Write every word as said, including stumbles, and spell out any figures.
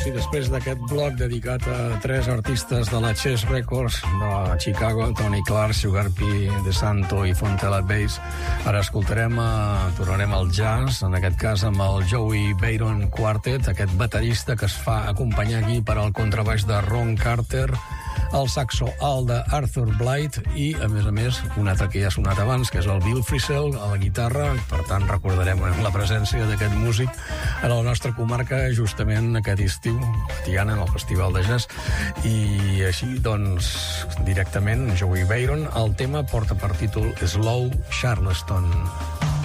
i després d'aquest bloc dedicat a tres artistes de la Chess Records de Chicago, Tony Clark, Sugar P, De Santo i Fontella Bass, ara escoltarem, a, tornarem al jazz, en aquest cas amb el Joey Bayron Quartet, aquest baterista que es fa acompanyar aquí per al contrabaix de Ron Carter, el saxo alt d'Arthur Blythe i, a més a més, un altre que ja ha sonat abans, que és el Bill Frisell a la guitarra. Per tant, recordarem la presència d'aquest músic a la nostra comarca justament aquest estiu, a Tiana, en el Festival de Jazz. I així, doncs, directament, Joey Bayron, el tema porta per títol Slow Charleston.